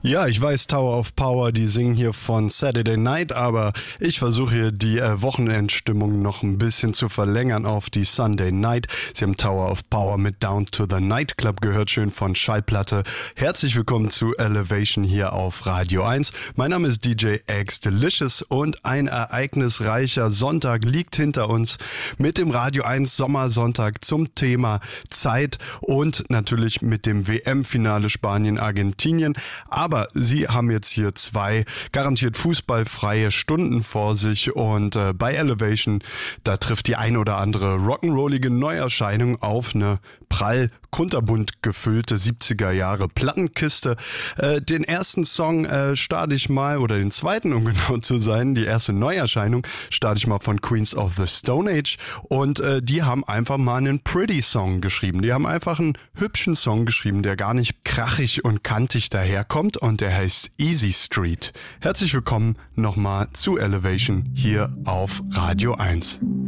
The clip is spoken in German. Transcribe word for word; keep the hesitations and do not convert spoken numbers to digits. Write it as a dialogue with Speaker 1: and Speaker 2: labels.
Speaker 1: Ja, ich weiß, Tower of Power, die singen hier von Saturday Night, aber ich versuche hier die äh, Wochenendstimmung noch ein bisschen zu verlängern auf die Sunday Night. Sie haben Tower of Power mit Down to the Nightclub gehört, schön von Schallplatte. Herzlich willkommen zu Elevation hier auf Radio eins. Mein Name ist D J X Delicious und ein ereignisreicher Sonntag liegt hinter uns mit dem Radio eins Sommersonntag zum Thema Zeit und natürlich mit dem W M-Finale Spanien-Argentinien. Aber Aber Sie haben jetzt hier zwei garantiert fußballfreie Stunden vor sich und äh, bei Elevation, da trifft die ein oder andere rock'n'rollige Neuerscheinung auf eine prall kunterbunt gefüllte siebziger Jahre Plattenkiste. Äh, den ersten Song äh, starte ich mal, oder den zweiten, um genau zu sein, die erste Neuerscheinung, starte ich mal von Queens of the Stone Age und äh, die haben einfach mal einen Pretty Song geschrieben. Die haben einfach einen hübschen Song geschrieben, der gar nicht krachig und kantig daherkommt und der heißt Easy Street. Herzlich willkommen nochmal zu Elevation hier auf Radio eins.